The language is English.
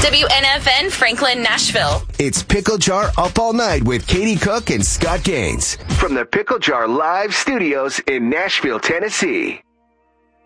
WNFN Franklin, Nashville. It's Pickle Jar Up All Night with Katie Cook and Scott Gaines from the Pickle Jar Live Studios in Nashville, Tennessee.